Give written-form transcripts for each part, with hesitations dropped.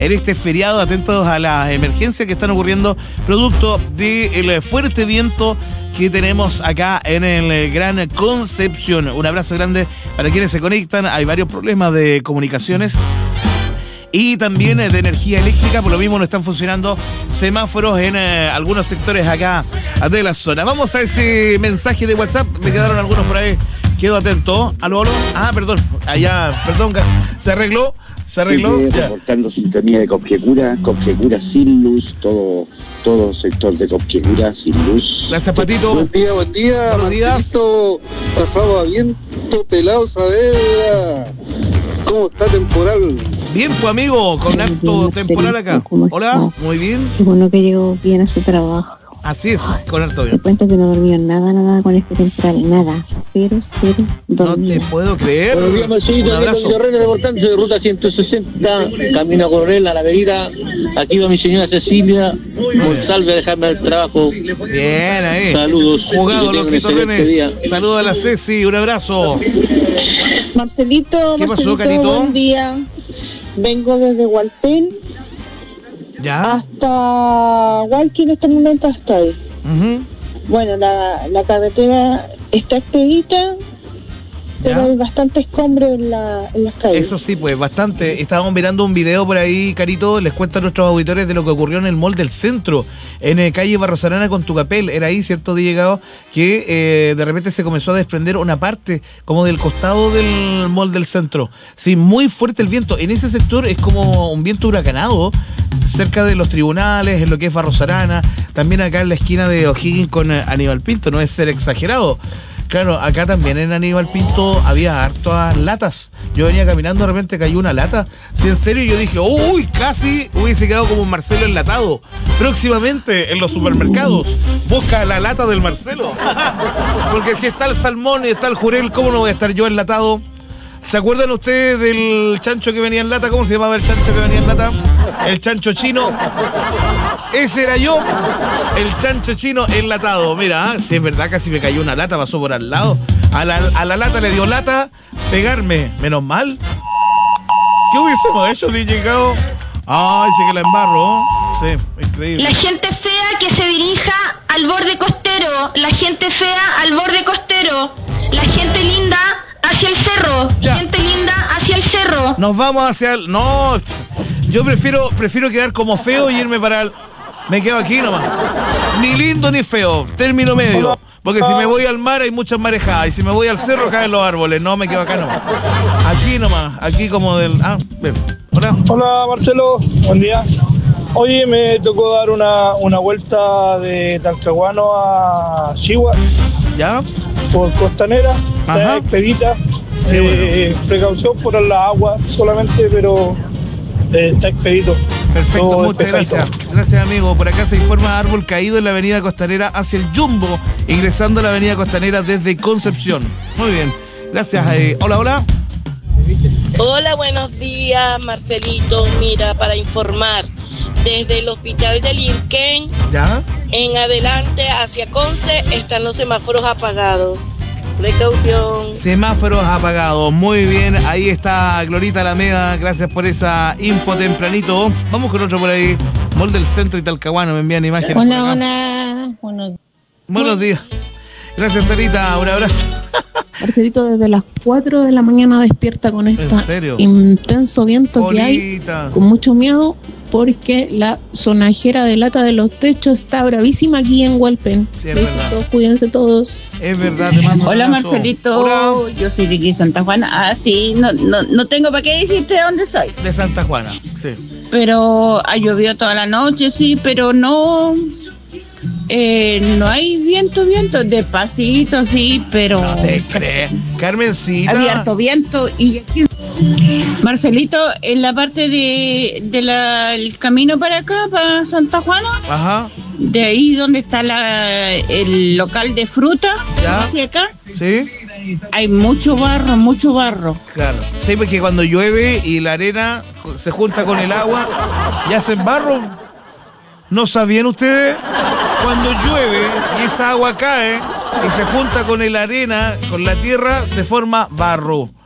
en este feriado, atentos a las emergencias que están ocurriendo producto del fuerte viento que tenemos acá en el Gran Concepción. Un abrazo grande para quienes se conectan. Hay varios problemas de comunicaciones y también de energía eléctrica, por lo mismo no están funcionando semáforos en algunos sectores acá de la zona. Vamos a ese mensaje de WhatsApp, me quedaron algunos por ahí, quedo atento. ¿Aló? Perdón, se arregló. Reportando sintonía de Copquecura sin luz, todo sector de Copquecura sin luz. Gracias, Patito. Buen día, Marcelito. Pasado a viento, pelado, Saavedra. ¿Cómo está temporal? Bien, pues amigo, con acto temporal acá. Hola, muy bien. Qué bueno que llegó bien a su trabajo. Así es, con harto bien. Te cuento que no dormí nada con este temporal, nada, cero dormida. No te puedo creer. Buenos días, Marcelito, un abrazo. de ruta 160, camino a Coronel, a la Avenida. Aquí va mi señora Cecilia, Monsalve a dejarme el trabajo. Bien, ahí. Saludos. Jugado los René. Saludos a la Ceci, un abrazo. Marcelito, ¿Qué pasó, Carito? buen día. Vengo desde Hualpén ¿Ya? hasta Hualqui, en este momento estoy. Uh-huh. Bueno, la carretera está expedita, pero hay bastante escombro en las calles. Eso sí, pues bastante. Estábamos mirando un video por ahí, Carito, les cuento a nuestros auditores de lo que ocurrió en el mall del centro, en calle Barros Arana con Tucapel. Era ahí, cierto, llegado que de repente se comenzó a desprender una parte como del costado del mall del centro. Sí, muy fuerte el viento. En ese sector es como un viento huracanado, cerca de los tribunales, en lo que es Barros Arana, también acá en la esquina de O'Higgins con Aníbal Pinto, no es ser exagerado. Claro, acá también en Aníbal Pinto había hartas latas. Yo venía caminando, de repente cayó una lata. Sí, en serio, yo dije, uy, casi hubiese quedado como un Marcelo enlatado. Próximamente en los supermercados, busca la lata del Marcelo. Porque si está el salmón y está el jurel, ¿cómo no voy a estar yo enlatado? ¿Se acuerdan ustedes del chancho que venía en lata? ¿Cómo se llamaba el chancho que venía en lata? El chancho chino. Ese era yo, el chancho chino enlatado. Mira, si es verdad, casi me cayó una lata, pasó por al lado. A la lata le dio lata pegarme. Menos mal. ¿Qué hubiésemos hecho, DJ Gao? Ay, sí que la embarro. Sí, increíble. La gente fea que se dirija al borde costero. La gente fea al borde costero. La gente linda hacia el cerro. Ya. Gente linda hacia el cerro. Nos vamos hacia el... No, yo prefiero quedar como feo y irme para el... Me quedo aquí nomás. Ni lindo ni feo, término medio. Porque si me voy al mar hay muchas marejadas. Y si me voy al cerro caen los árboles. No, me quedo acá nomás. Aquí nomás, aquí como del... Bien. Hola Marcelo, buen día. Oye, me tocó dar una vuelta de Talcahuano a Chihuahua. ¿Ya? Por Costanera, Ajá. expedita. Bueno. Precaución por la agua solamente, pero está expedito. Perfecto, todo muchas gracias. Gracias, amigo. Por acá se informa árbol caído en la avenida Costanera hacia el Jumbo, ingresando a la avenida Costanera desde Concepción. Muy bien. Gracias. Hola. Hola, buenos días, Marcelito. Mira, para informar, desde el hospital de Lirquén, ¿Ya? en adelante hacia Conce, están los semáforos apagados. Precaución. Semáforos apagados. Muy bien. Ahí está Glorita Alameda. Gracias por esa info tempranito. Vamos con otro por ahí. Mall del Centro y Talcahuano. Me envían imágenes. Hola. Buenos días. Gracias, Sarita. Un abrazo. Marcelito, desde las 4 de la mañana despierta con este intenso viento que hay, con mucho miedo, porque la sonajera de lata de los techos está bravísima aquí en Hualpén. Sí, es besitos, verdad. cuídense todos. Es verdad, te mando un Hola abrazo. Marcelito, Hola. yo soy de aquí de Santa Juana. Sí, no tengo para qué decirte de dónde soy. De Santa Juana, sí. Pero ha llovido toda la noche, sí, pero no hay viento, despacito, sí, pero... No te crees. Carmencita. Había harto viento y aquí... Marcelito, en la parte del camino para acá, para Santa Juana, Ajá. de ahí donde está el local de fruta, ¿Ya? hacia acá, ¿Sí? hay mucho barro. Claro. Sí, porque cuando llueve y la arena se junta con el agua y hacen barro. ¿No sabían ustedes? Cuando llueve y esa agua cae y se junta con la arena, con la tierra, se forma barro.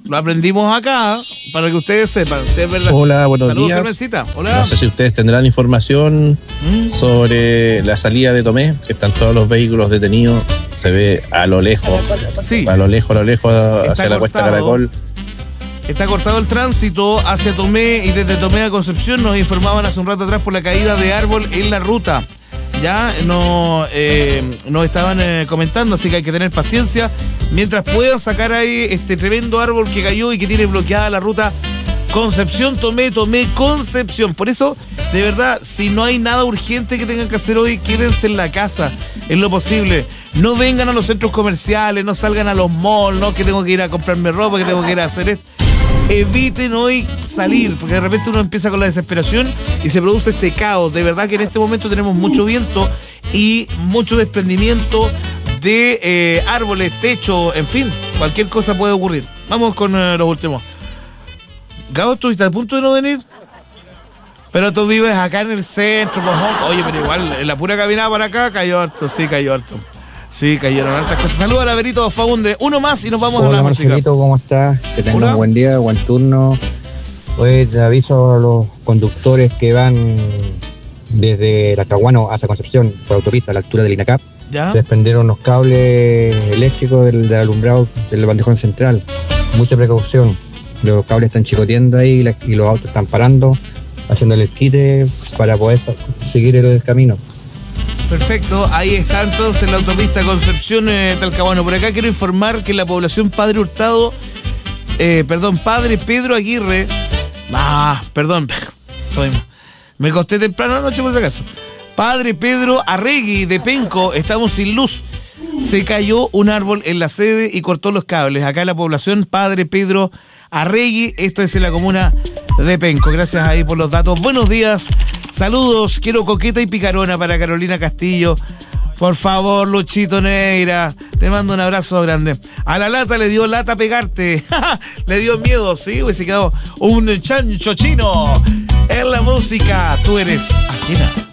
Lo aprendimos acá, para que ustedes sepan, si es verdad. Hola, buenos Saludos, días. Carmencita. Hola. No sé si ustedes tendrán información sobre la salida de Tomé, que están todos los vehículos detenidos. Se ve a lo lejos, sí. a lo lejos, hacia la Cuesta Caracol. Está cortado el tránsito hacia Tomé y desde Tomé a Concepción nos informaban hace un rato atrás por la caída de árbol en la ruta. Ya nos estaban comentando, así que hay que tener paciencia mientras puedan sacar ahí este tremendo árbol que cayó y que tiene bloqueada la ruta Concepción, Tomé, Concepción. Por eso, de verdad, si no hay nada urgente que tengan que hacer hoy, quédense en la casa, en lo posible. No vengan a los centros comerciales, no salgan a los malls, no que tengo que ir a comprarme ropa, que tengo que ir a hacer esto. Eviten hoy salir, porque de repente uno empieza con la desesperación y se produce este caos. De verdad que en este momento tenemos mucho viento y mucho desprendimiento de árboles, techo, en fin, cualquier cosa puede ocurrir. Vamos con los últimos. Gabo, ¿estuviste a punto de no venir? Pero tú vives acá en el centro, mojón. Oye, pero igual, en la pura caminada para acá cayó harto, sí, cayó harto. Sí, cayeron hartas cosas. Saludos a Laverito Fagunde. Uno más y nos vamos a la música. Hola, Marcelito, ¿cómo estás? Que tengas un buen día, buen turno. Hoy te aviso a los conductores que van desde la Caguano hacia Concepción, por autopista, a la altura del INACAP. ¿Ya? Se desprendieron los cables eléctricos del alumbrado del bandejón central. Mucha precaución. Los cables están chicoteando ahí y los autos están parando, haciendo el quite para poder seguir el camino. Perfecto, ahí está entonces la autopista Concepción Talcahuano. Por acá quiero informar que la población Padre Pedro Aguirre. Me costé temprano anoche por si acaso. Padre Pedro Arregui de Penco, estamos sin luz. Se cayó un árbol en la sede y cortó los cables. Acá la población Padre Pedro Arregui, esto es en la comuna de Penco. Gracias ahí por los datos. Buenos días. Saludos, quiero coqueta y picarona para Carolina Castillo. Por favor, Luchito Neira, te mando un abrazo grande. A la lata le dio lata pegarte. Le dio miedo, sí, se quedó un chancho chino. En la música, tú eres ajena.